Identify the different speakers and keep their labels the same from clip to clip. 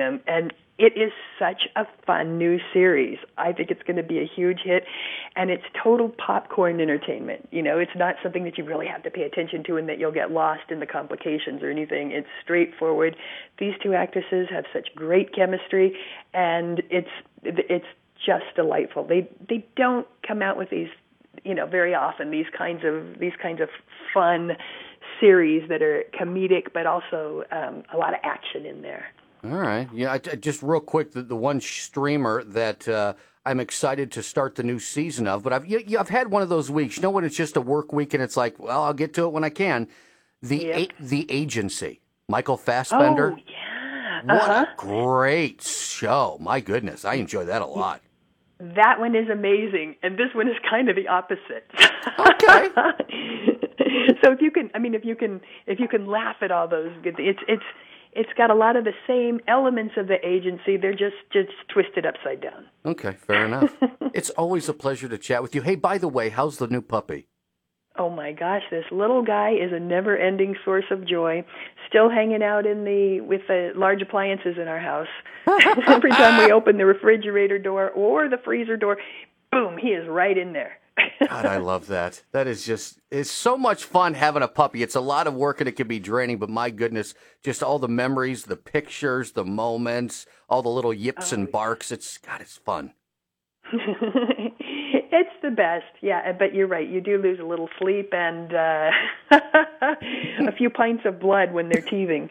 Speaker 1: them. And it is such a fun new series. I think it's going to be a huge hit, and it's total popcorn entertainment. You know, it's not something that you really have to pay attention to and that you'll get lost in the complications or anything. It's straightforward. These two actresses have such great chemistry, and it's just delightful. They don't come out with these, you know, very often, these kinds of fun series that are comedic but also a lot of action in there.
Speaker 2: All right. Yeah, just real quick, the one streamer that I'm excited to start the new season of, but I've had one of those weeks. You know when it's just a work week and it's like, well, I'll get to it when I can. The Agency. Michael Fassbender.
Speaker 1: Oh, yeah.
Speaker 2: What a great show. My goodness. I enjoy that a lot.
Speaker 1: That one is amazing, and this one is kind of the opposite.
Speaker 2: Okay.
Speaker 1: So if you can laugh at all those good things, it's got a lot of the same elements of the Agency. They're just twisted upside down.
Speaker 2: Okay, fair enough. It's always a pleasure to chat with you. Hey, by the way, how's the new puppy?
Speaker 1: Oh my gosh, this little guy is a never-ending source of joy. Still hanging out with the large appliances in our house. Every time we open the refrigerator door or the freezer door, boom, he is right in there.
Speaker 2: God, I love that. That is it's so much fun having a puppy. It's a lot of work and it can be draining, but my goodness, just all the memories, the pictures, the moments, all the little yips and barks. It's fun.
Speaker 1: It's the best, yeah, but you're right. You do lose a little sleep and a few pints of blood when they're teething.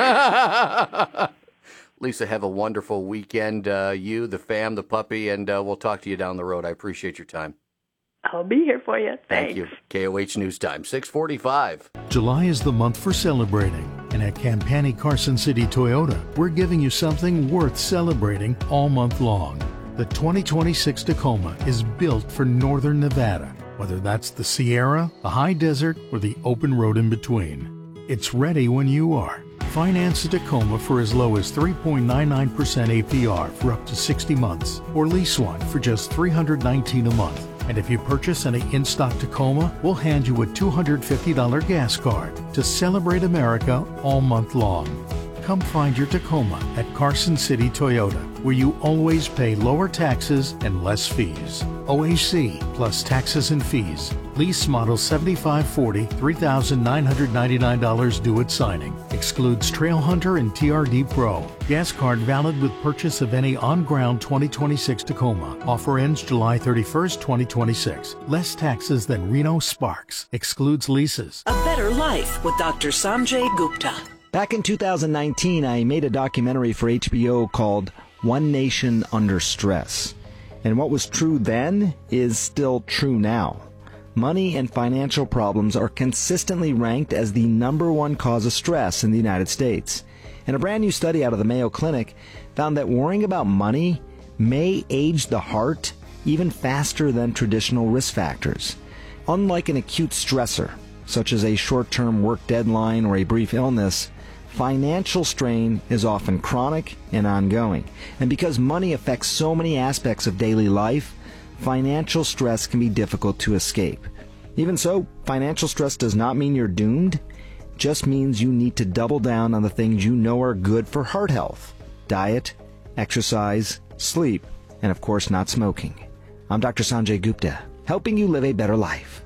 Speaker 2: Lisa, have a wonderful weekend. You, the fam, the puppy, and we'll talk to you down the road. I appreciate your time.
Speaker 1: I'll be here for you.
Speaker 2: Thank
Speaker 1: Thanks.
Speaker 2: you. KOH News Time, 6:45.
Speaker 3: July is the month for celebrating, and at Campani Carson City Toyota, we're giving you something worth celebrating all month long. The 2026 Tacoma is built for Northern Nevada, whether that's the Sierra, the high desert, or the open road in between. It's ready when you are. Finance a Tacoma for as low as 3.99% APR for up to 60 months, or lease one for just $319 a month. And if you purchase any in-stock Tacoma, we'll hand you a $250 gas card to celebrate America all month long. Come find your Tacoma at Carson City Toyota, where you always pay lower taxes and less fees. OAC plus taxes and fees. Lease model 7540, $3,999 due at signing. Excludes Trail Hunter and TRD Pro. Gas card valid with purchase of any on-ground 2026 Tacoma. Offer ends July 31st, 2026. Less taxes than Reno Sparks. Excludes leases.
Speaker 4: A Better Life with Dr. Sanjay Gupta.
Speaker 5: Back in 2019, I made a documentary for HBO called One Nation Under Stress. And what was true then is still true now. Money and financial problems are consistently ranked as the #1 cause of stress in the United States. And a brand new study out of the Mayo Clinic found that worrying about money may age the heart even faster than traditional risk factors. Unlike an acute stressor, such as a short-term work deadline or a brief illness, financial strain is often chronic and ongoing. And because money affects so many aspects of daily life, financial stress can be difficult to escape. Even so, financial stress does not mean you're doomed. It just means you need to double down on the things you know are good for heart health: diet, exercise, sleep, and of course not smoking. I'm Dr. Sanjay Gupta, helping you live a better life.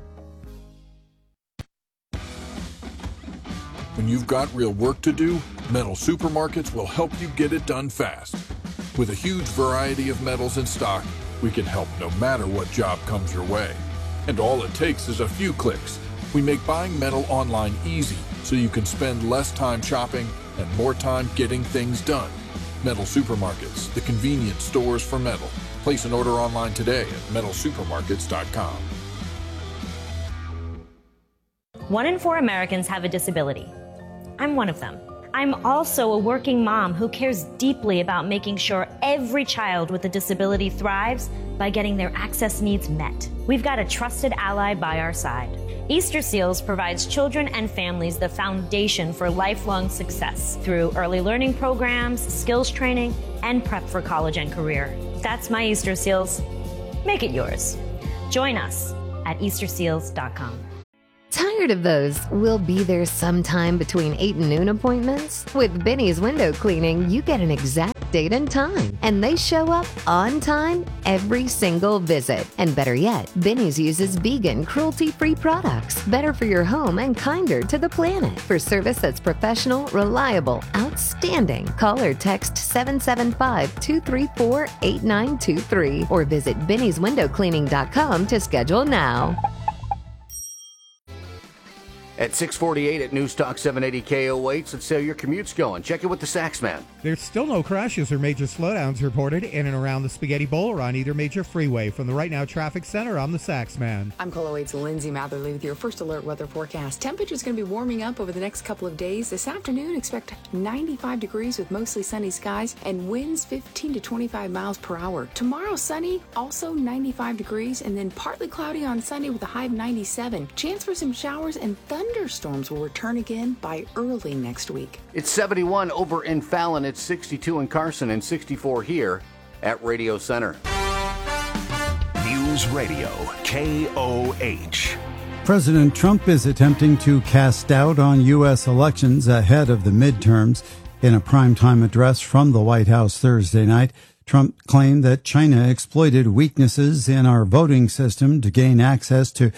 Speaker 6: When you've got real work to do, Metal Supermarkets will help you get it done fast. With a huge variety of metals in stock, we can help no matter what job comes your way. And all it takes is a few clicks. We make buying metal online easy so you can spend less time shopping and more time getting things done. Metal Supermarkets, the convenient stores for metal. Place an order online today at metalsupermarkets.com.
Speaker 7: 1 in 4 Americans have a disability. I'm one of them. I'm also a working mom who cares deeply about making sure every child with a disability thrives by getting their access needs met. We've got a trusted ally by our side. Easter Seals provides children and families the foundation for lifelong success through early learning programs, skills training, and prep for college and career. That's my Easter Seals. Make it yours. Join us at easterseals.com.
Speaker 8: Tired of those "we'll be there sometime between 8 and noon appointments? With Benny's Window Cleaning, you get an exact date and time. And they show up on time every single visit. And better yet, Binny's uses vegan, cruelty-free products. Better for your home and kinder to the planet. For service that's professional, reliable, outstanding, call or text 775-234-8923 or visit Binny'sWindowCleaning.com to schedule now.
Speaker 2: At 6:48 at News Talk 780 KOH, let's see how your commute's going. Check it with the Saxman.
Speaker 9: There's still no crashes or major slowdowns reported in and around the Spaghetti Bowl or on either major freeway. From the Right Now Traffic Center, I'm the Saxman.
Speaker 10: I'm KOLO 8's Lindsay Matherly with your first alert weather forecast. Temperature's going to be warming up over the next couple of days. This afternoon, expect 95 degrees with mostly sunny skies and winds 15 to 25 miles per hour. Tomorrow, sunny, also 95 degrees, and then partly cloudy on Sunday with a high of 97. Chance for some showers and thunderstorms will return again by early next week.
Speaker 2: It's 71 over in Fallon. It's 62 in Carson and 64 here at Radio Center.
Speaker 11: News Radio KOH.
Speaker 12: President Trump is attempting to cast doubt on U.S. elections ahead of the midterms. In a primetime address from the White House Thursday night, Trump claimed that China exploited weaknesses in our voting system to gain access to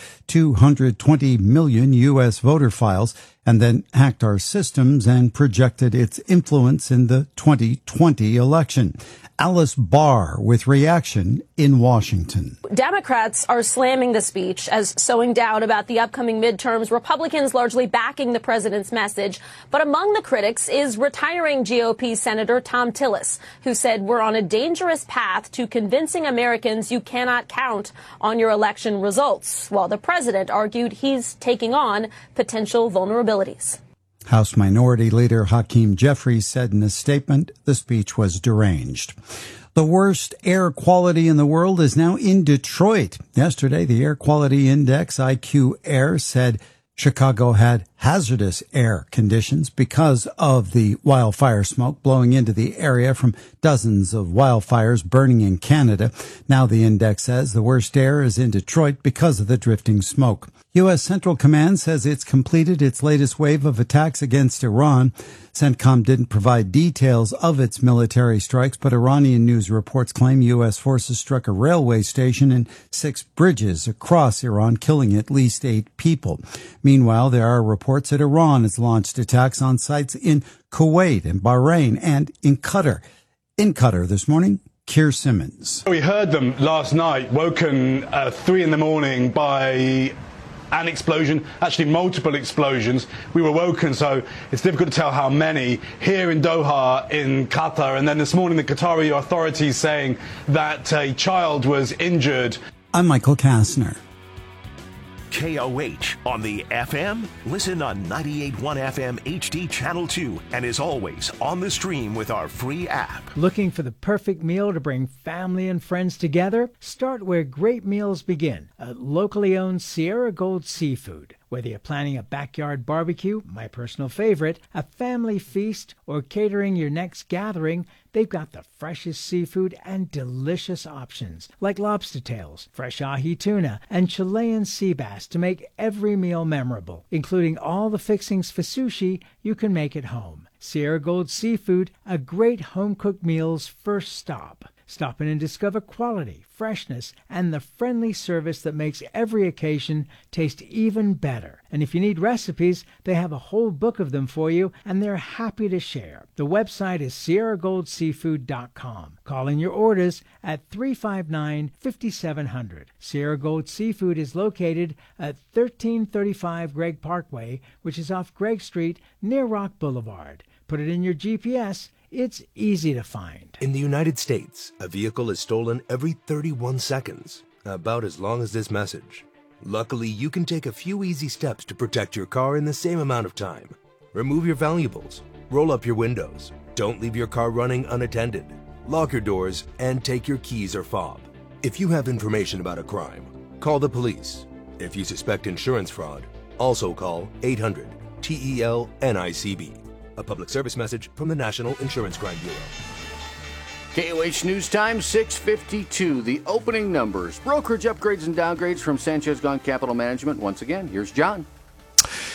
Speaker 12: 220 million U.S. voter files and then hacked our systems and projected its influence in the 2020 election. Alice Barr with reaction in Washington.
Speaker 13: Democrats are slamming the speech as sowing doubt about the upcoming midterms. Republicans largely backing the president's message. But among the critics is retiring GOP Senator Thom Tillis, who said we're on a dangerous path to convincing Americans you cannot count on your election results, while the president argued he's taking on potential vulnerabilities.
Speaker 12: House Minority Leader Hakeem Jeffries said in a statement the speech was deranged. The worst air quality in the world is now in Detroit. Yesterday, the Air Quality Index, IQ Air, said Chicago had hazardous air conditions because of the wildfire smoke blowing into the area from dozens of wildfires burning in Canada. Now the index says the worst air is in Detroit because of the drifting smoke. U.S. Central Command says it's completed its latest wave of attacks against Iran. CENTCOM didn't provide details of its military strikes, but Iranian news reports claim U.S. forces struck a railway station and 6 bridges across Iran, killing at least 8 people. Meanwhile, there are reports that Iran has launched attacks on sites in Kuwait and Bahrain and in Qatar. In Qatar this morning, Keir Simmons.
Speaker 14: We heard them last night, woken 3 in the morning by an explosion, actually multiple explosions. We were woken, so it's difficult to tell how many, here in Doha in Qatar. And then this morning, the Qatari authorities saying that a child was injured.
Speaker 12: I'm Michael Kastner.
Speaker 11: KOH on the FM. Listen on 98.1 FM HD Channel 2 and as always on the stream with our free app.
Speaker 15: Looking for the perfect meal to bring family and friends together? Start where great meals begin, at locally owned Sierra Gold Seafood. Whether you're planning a backyard barbecue, my personal favorite, a family feast, or catering your next gathering, they've got the freshest seafood and delicious options, like lobster tails, fresh ahi tuna, and Chilean sea bass to make every meal memorable, including all the fixings for sushi you can make at home. Sierra Gold Seafood, a great home-cooked meal's first stop. Stop in and discover quality, freshness, and the friendly service that makes every occasion taste even better. And if you need recipes, they have a whole book of them for you, and they're happy to share. The website is SierraGoldSeafood.com. Call in your orders at 359-5700. Sierra Gold Seafood is located at 1335 Gregg Parkway, which is off Gregg Street near Rock Boulevard. Put it in your GPS. It's easy to find.
Speaker 16: In the United States, a vehicle is stolen every 31 seconds, about as long as this message. Luckily, you can take a few easy steps to protect your car in the same amount of time. Remove your valuables, roll up your windows, don't leave your car running unattended, lock your doors, and take your keys or fob. If you have information about a crime, call the police. If you suspect insurance fraud, also call 800-TEL-NICB. A public service message from the National Insurance Crime Bureau.
Speaker 2: KOH News Time, 6:52. The opening numbers. Brokerage upgrades and downgrades from Sanchez Gone Capital Management. Once again, here's John.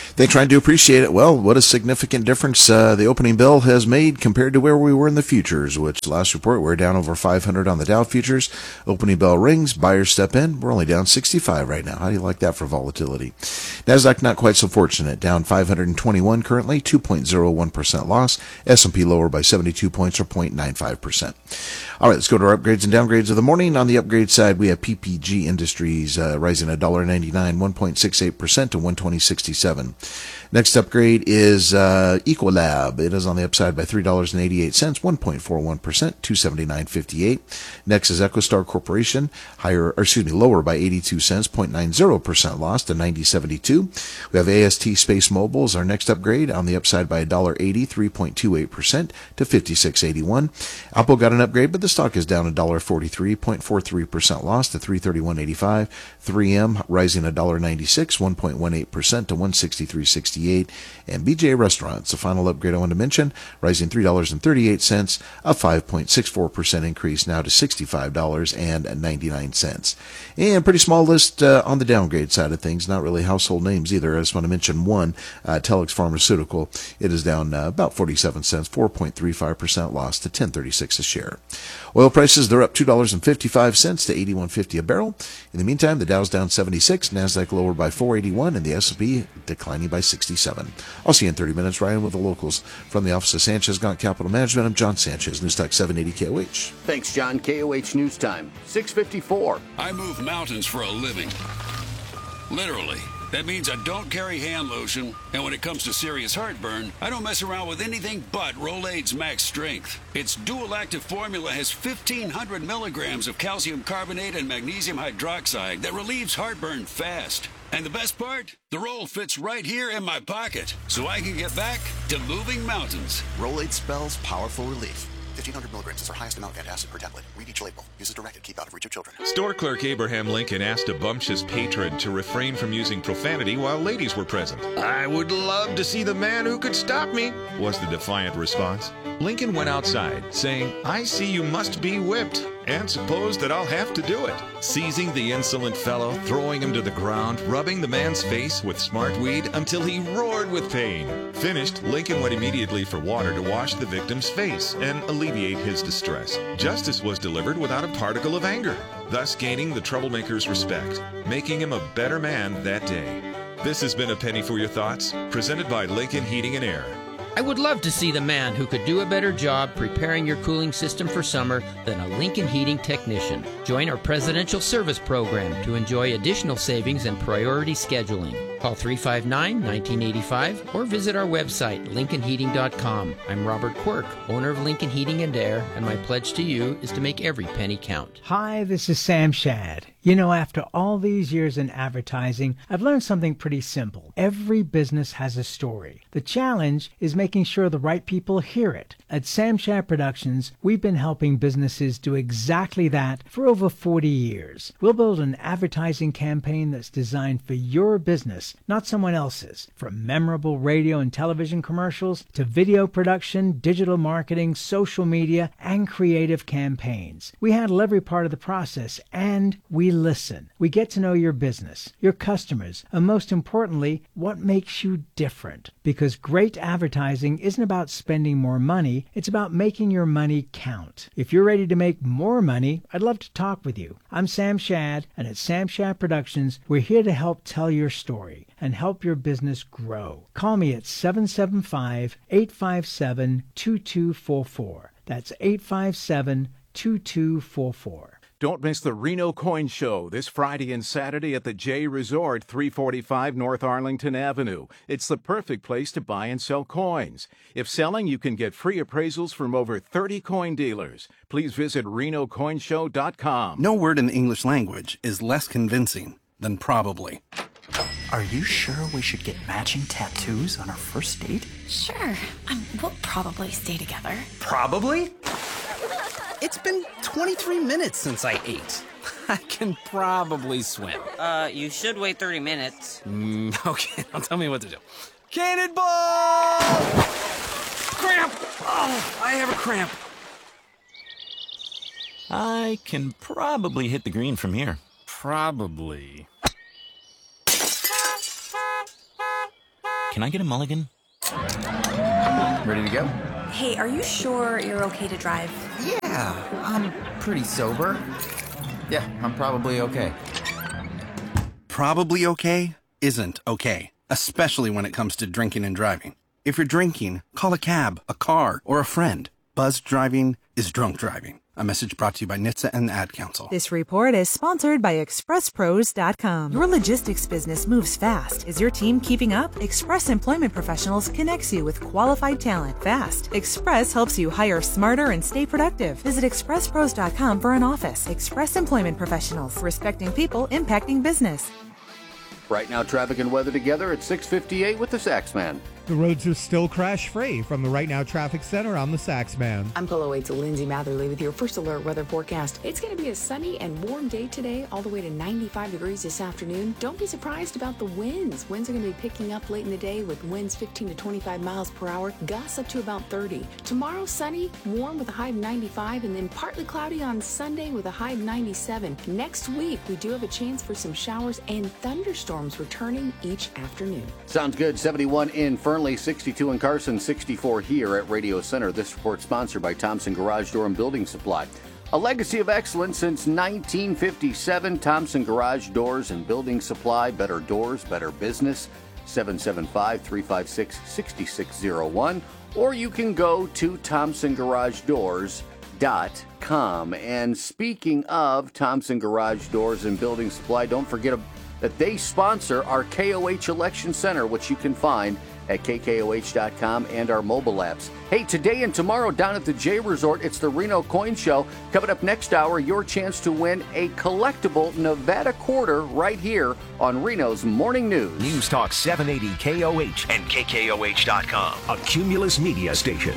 Speaker 17: They tried to appreciate it. Well, what a significant difference the opening bell has made compared to where we were in the futures, which last report we're down over 500 on the Dow futures. Opening bell rings, buyers step in. We're only down 65 right now. How do you like that for volatility? Nasdaq not quite so fortunate, down 521 currently, 2.01% loss. S&P lower by 72 points or 0.95%. All right, let's go to our upgrades and downgrades of the morning. On the upgrade side, we have PPG Industries rising $1.99, 1.68% to 120.67. Next upgrade is Ecolab. It is on the upside by $3.88, 1.41%, 279.58. Next is EchoStar Corporation, lower by 82 cents, 0.90% loss to 90.72. We have AST Space Mobile as our next upgrade, on the upside by $1.80, 3.28% to 56.81. Apple got an upgrade, but the stock is down $1.43, 0.43% loss to 331.85. 3M rising $1.96, 1.18% to 163.68. And BJ Restaurants, the final upgrade I want to mention, rising $3.38, a 5.64% increase now to $65.99. And pretty small list on the downgrade side of things, not really household names either. I just want to mention one, Telix Pharmaceutical. It is down about 47 cents, 4.35% loss to 10.36 a share. Oil prices, they're up $2.55 to 81.50 a barrel. In the meantime, the Dow's down 76, NASDAQ lower by 481, and the S&P declining by 67. I'll see you in 30 minutes, Ryan, with the locals. From the office of Sanchez Gaunt Capital Management, I'm John Sanchez, News Talk 780 KOH.
Speaker 2: Thanks, John. KOH News Time, 6:54.
Speaker 18: I move mountains for a living. Literally. That means I don't carry hand lotion, and when it comes to serious heartburn, I don't mess around with anything but Rolaids Max Strength. Its dual-active formula has 1,500 milligrams of calcium carbonate and magnesium hydroxide that relieves heartburn fast. And the best part? The roll fits right here in my pocket, so I can get back to moving mountains.
Speaker 19: Rolaids spells powerful relief. 1,500 milligrams is our highest amount of antacid per tablet. Read each label. Use as directed. Keep out of reach of children.
Speaker 20: Store clerk Abraham Lincoln asked a bumptious patron to refrain from using profanity while ladies were present. "I would love to see the man who could stop me," was the defiant response. Lincoln went outside, saying, "I see you must be whipped, and suppose that I'll have to do it." Seizing the insolent fellow, throwing him to the ground, rubbing the man's face with smart weed until he roared with pain. Finished, Lincoln went immediately for water to wash the victim's face and alleviate his distress. Justice was delivered without a particle of anger, thus gaining the troublemaker's respect, making him a better man that day. This has been A Penny for Your Thoughts, presented by Lincoln Heating and Air.
Speaker 21: I would love to see the man who could do a better job preparing your cooling system for summer than a Lincoln Heating technician. Join our presidential service program to enjoy additional savings and priority scheduling. Call 359-1985 or visit our website, lincolnheating.com. I'm Robert Quirk, owner of Lincoln Heating and Air, and my pledge to you is to make every penny count.
Speaker 15: Hi, this is Sam Shad. You know, after all these years in advertising, I've learned something pretty simple. Every business has a story. The challenge is making sure the right people hear it. At Sam Shad Productions, we've been helping businesses do exactly that for over 40 years. We'll build an advertising campaign that's designed for your business, not someone else's. From memorable radio and television commercials to video production, digital marketing, social media, and creative campaigns. We handle every part of the process, and we listen. We get to know your business, your customers, and most importantly, what makes you different. Because great advertising isn't about spending more money, it's about making your money count. If you're ready to make more money, I'd love to talk with you. I'm Sam Shad, and at Sam Shad Productions, we're here to help tell your story and help your business grow. Call me at 775-857-2244. That's 857-2244.
Speaker 22: Don't miss the Reno Coin Show this Friday and Saturday at the J Resort, 345 North Arlington Avenue. It's the perfect place to buy and sell coins. If selling, you can get free appraisals from over 30 coin dealers. Please visit renocoinshow.com.
Speaker 23: No word in the English language is less convincing than probably.
Speaker 24: Are you sure we should get matching tattoos on our first date?
Speaker 25: Sure. We'll probably stay together.
Speaker 23: Probably? It's been 23 minutes since I ate. I can probably swim.
Speaker 26: You should wait 30 minutes.
Speaker 23: Okay, now tell me what to do. Cannonball! Cramp! Oh, I have a cramp.
Speaker 27: I can probably hit the green from here.
Speaker 23: Probably.
Speaker 27: Can I get a mulligan?
Speaker 1: Ready to go?
Speaker 25: Hey, are you sure you're okay to drive?
Speaker 1: Yeah, I'm pretty sober. Yeah, I'm probably okay.
Speaker 3: Probably okay isn't okay, especially when it comes to drinking and driving. If you're drinking, call a cab, a car, or a friend. Buzzed driving is drunk driving. A message brought to you by NHTSA and the Ad Council.
Speaker 4: This report is sponsored by ExpressPros.com. Your logistics business moves fast. Is your team keeping up? Express Employment Professionals connects you with qualified talent fast. Express helps you hire smarter and stay productive. Visit ExpressPros.com for an office. Express Employment Professionals, respecting people, impacting business.
Speaker 2: Right now, traffic and weather together at 6:58 with the Saxman.
Speaker 9: The roads are still crash-free from the Right Now Traffic Center. I'm the Saxman.
Speaker 10: I'm Polo 8's Lindsay Matherly with your first alert weather forecast. It's going to be a sunny and warm day today, all the way to 95 degrees this afternoon. Don't be surprised about the winds. Winds are going to be picking up late in the day with winds 15 to 25 miles per hour, gusts up to about 30. Tomorrow, sunny, warm with a high of 95, and then partly cloudy on Sunday with a high of 97. Next week, we do have a chance for some showers and thunderstorms returning each afternoon.
Speaker 2: Sounds good. 71 in Fernley, 62 in Carson, 64 here at Radio Center. This report sponsored by Thompson Garage Door and Building Supply. A legacy of excellence since 1957. Thompson Garage Doors and Building Supply. Better doors, better business. 775-356-6601. Or you can go to ThompsonGarageDoors.com. And speaking of Thompson Garage Doors and Building Supply, don't forget that they sponsor our KOH Election Center, which you can find at KKOH.com and our mobile apps. Hey, today and tomorrow down at the J Resort, it's the Reno Coin Show. Coming up next hour, your chance to win a collectible Nevada quarter right here on Reno's Morning News.
Speaker 11: News Talk 780 KOH and KKOH.com, a Cumulus media station.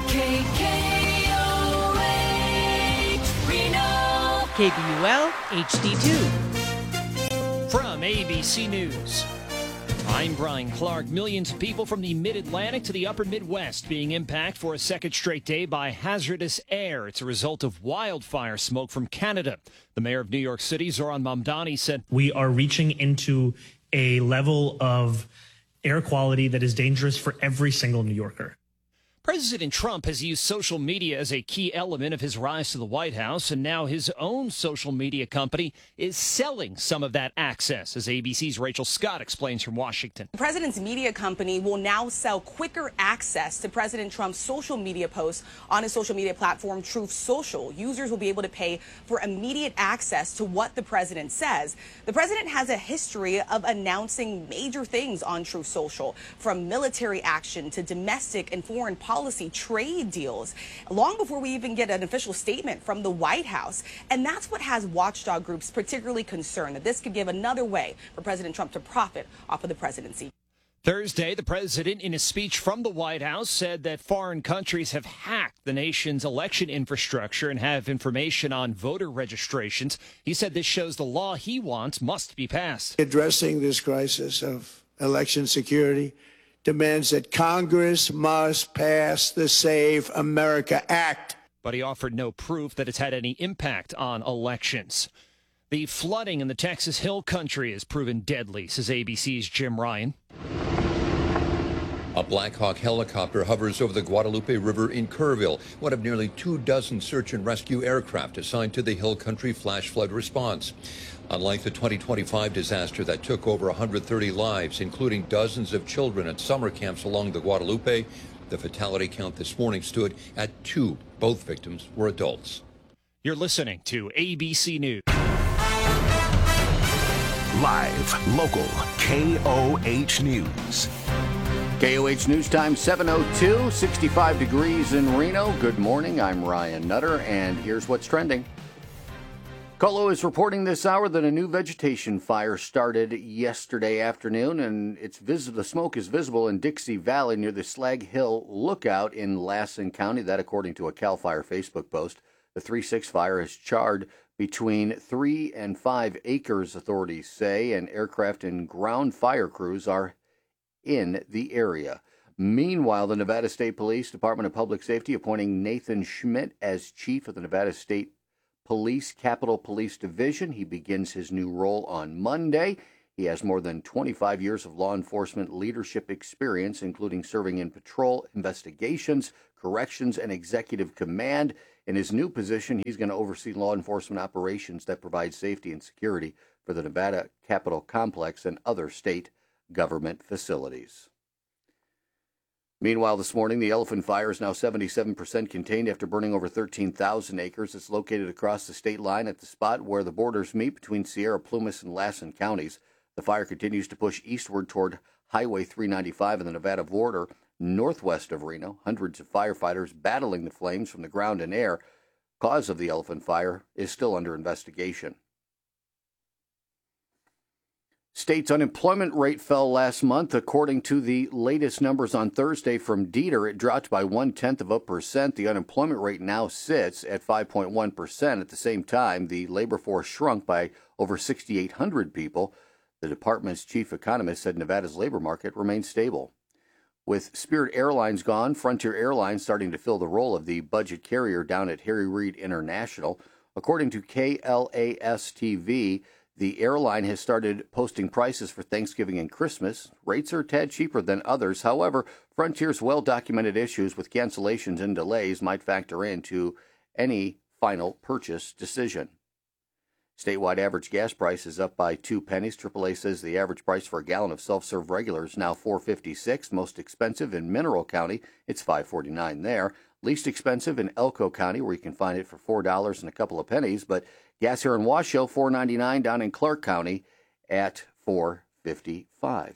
Speaker 5: KKOH Reno. KBUL HD2. From ABC News, I'm Brian Clark. Millions of people from the mid-Atlantic to the upper Midwest being impacted for a second straight day by hazardous air. It's a result of wildfire smoke from Canada. The mayor of New York City, Zoran Mamdani, said,
Speaker 6: "We are reaching into a level of air quality that is dangerous for every single New Yorker."
Speaker 5: President Trump has used social media as a key element of his rise to the White House, and now his own social media company is selling some of that access, as ABC's Rachel Scott explains from Washington.
Speaker 7: The president's media company will now sell quicker access to President Trump's social media posts on his social media platform, Truth Social. Users will be able to pay for immediate access to what the president says. The president has a history of announcing major things on Truth Social, from military action to domestic and foreign policy, trade deals, long before we even get an official statement from the White House. And that's what has watchdog groups particularly concerned, that this could give another way for President Trump to profit off of the presidency.
Speaker 5: Thursday, the president, in a speech from the White House, said that foreign countries have hacked the nation's election infrastructure and have information on voter registrations. He said this shows the law he wants must be passed.
Speaker 8: Addressing this crisis of election security demands that Congress must pass the Save America Act.
Speaker 5: But he offered no proof that it's had any impact on elections. The flooding in the Texas Hill Country has proven deadly, says ABC's Jim Ryan.
Speaker 28: A Black Hawk helicopter hovers over the Guadalupe River in Kerrville, one of nearly 24 search and rescue aircraft assigned to the Hill Country flash flood response. Unlike the 2025 disaster that took over 130 lives, including dozens of children at summer camps along the Guadalupe, the fatality count this morning stood at 2. Both victims were adults.
Speaker 5: You're listening to ABC News.
Speaker 11: Live, local, KOH News.
Speaker 2: KOH News Time 7:02, 65 degrees in Reno. Good morning, I'm Ryan Nutter, and here's what's trending. Colo is reporting this hour that a new vegetation fire started yesterday afternoon, and the smoke is visible in Dixie Valley near the Slag Hill Lookout in Lassen County. That, according to a CAL FIRE Facebook post. The 3.6 fire has charred between 3 and 5 acres, authorities say, and aircraft and ground fire crews are in the area. Meanwhile, the Nevada State Police Department of Public Safety appointing Nathan Schmidt as chief of the Nevada State Police Capitol Police Division. He begins his new role on Monday. He has more than 25 years of law enforcement leadership experience, including serving in patrol, investigations, corrections, and executive command. In his new position, he's going to oversee law enforcement operations that provide safety and security for the Nevada Capitol Complex and other state government facilities. Meanwhile, this morning, the Elephant Fire is now 77% contained after burning over 13,000 acres. It's located across the state line at the spot where the borders meet between Sierra Plumas and Lassen counties. The fire continues to push eastward toward Highway 395 and the Nevada border, northwest of Reno. Hundreds of firefighters battling the flames from the ground and air. Cause of the Elephant Fire is still under investigation. State's unemployment rate fell last month. According to the latest numbers on Thursday from DETR, it dropped by 0.1%. The unemployment rate now sits at 5.1%. At the same time, the labor force shrunk by over 6,800 people. The department's chief economist said Nevada's labor market remains stable. With Spirit Airlines gone, Frontier Airlines starting to fill the role of the budget carrier down at Harry Reid International. According to KLAS-TV, the airline has started posting prices for Thanksgiving and Christmas. Rates are a tad cheaper than others. However, Frontier's well-documented issues with cancellations and delays might factor into any final purchase decision. Statewide average gas price is up by 2 pennies. AAA says the average price for a gallon of self-serve regular is now $4.56. Most expensive in Mineral County, it's $5.49 there. Least expensive in Elko County, where you can find it for $4 and a couple of pennies. But gas here in Washoe, $4.99 down in Clark County at $4.55.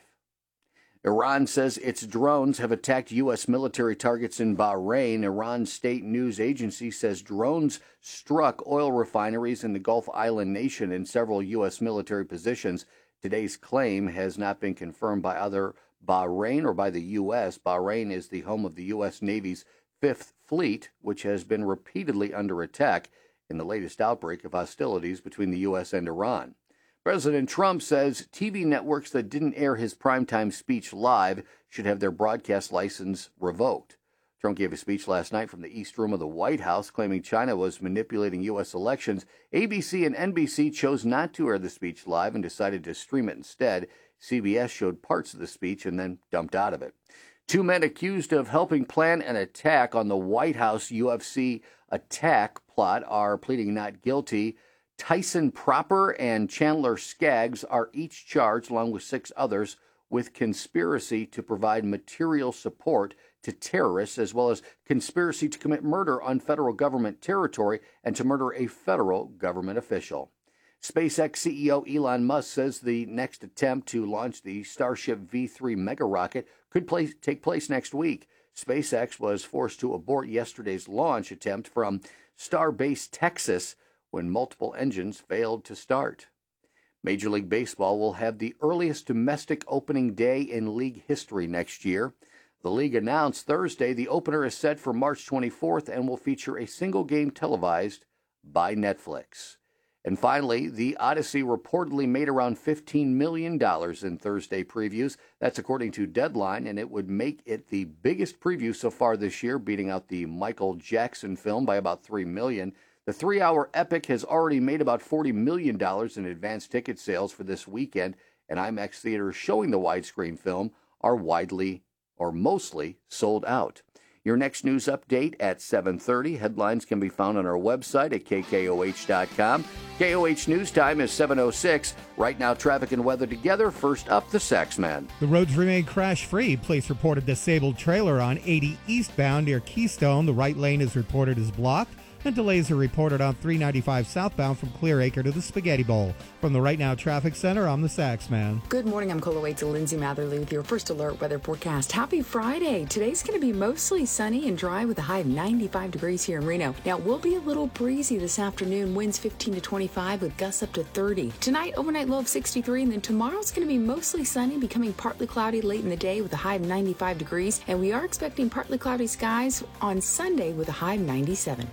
Speaker 2: Iran says its drones have attacked U.S. military targets in Bahrain. Iran's state news agency says drones struck oil refineries in the Gulf Island nation and several U.S. military positions. Today's claim has not been confirmed by either Bahrain or by the U.S. Bahrain is the home of the U.S. Navy's Fifth Fleet, which has been repeatedly under attack in the latest outbreak of hostilities between the U.S. and Iran. President Trump says TV networks that didn't air his primetime speech live should have their broadcast license revoked. Trump gave a speech last night from the East Room of the White House claiming China was manipulating U.S. elections. ABC and NBC chose not to air the speech live and decided to stream it instead. CBS showed parts of the speech and then dumped out of it. 2 men accused of helping plan an attack on the White House UFC attack plot are pleading not guilty. Tyson Proper and Chandler Skaggs are each charged, along with 6 others, with conspiracy to provide material support to terrorists, as well as conspiracy to commit murder on federal government territory and to murder a federal government official. SpaceX CEO Elon Musk says the next attempt to launch the Starship V3 mega rocket could take place next week. SpaceX was forced to abort yesterday's launch attempt from Starbase, Texas, when multiple engines failed to start. Major League Baseball will have the earliest domestic opening day in league history next year. The league announced Thursday the opener is set for March 24th and will feature a single game televised by Netflix. And finally, the Odyssey reportedly made around $15 million in Thursday previews. That's according to Deadline, and it would make it the biggest preview so far this year, beating out the Michael Jackson film by about $3 million. The 3-hour epic has already made about $40 million in advance ticket sales for this weekend, and IMAX theaters showing the widescreen film are widely or mostly sold out. Your next news update at 7:30. Headlines can be found on our website at KKOH.com. KOH News Time is 7:06. Right now, traffic and weather together. First up, the Saxman.
Speaker 9: The roads remain crash-free. Police report a disabled trailer on 80 eastbound near Keystone. The right lane is reported as blocked. And delays are reported on 395 southbound from Clear Acre to the Spaghetti Bowl. From the Right Now Traffic Center, I'm the Saxman.
Speaker 10: Good morning. I'm Cola Waits and Lindsay Matherly with your first alert weather forecast. Happy Friday. Today's going to be mostly sunny and dry with a high of 95 degrees here in Reno. Now, it will be a little breezy this afternoon. Winds 15 to 25 with gusts up to 30. Tonight, overnight low of 63. And then tomorrow's going to be mostly sunny, becoming partly cloudy late in the day with a high of 95 degrees. And we are expecting partly cloudy skies on Sunday with a high of 97.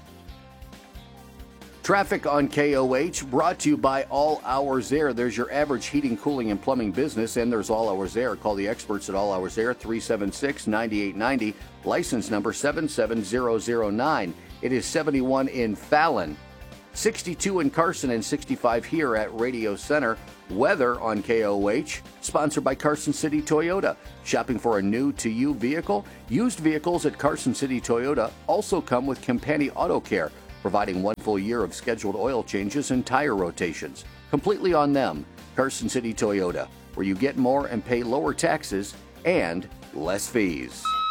Speaker 2: Traffic on KOH brought to you by All Hours Air. There's your average heating, cooling, and plumbing business, and there's All Hours Air. Call the experts at All Hours Air, 376-9890, license number 77009. It is 71 in Fallon. 62 in Carson and 65 here at Radio Center. Weather on KOH, sponsored by Carson City Toyota. Shopping for a new to you vehicle? Used vehicles at Carson City Toyota also come with Campani Auto Care, providing 1 full year of scheduled oil changes and tire rotations. Completely on them. Carson City Toyota, where you get more and pay lower taxes and less fees.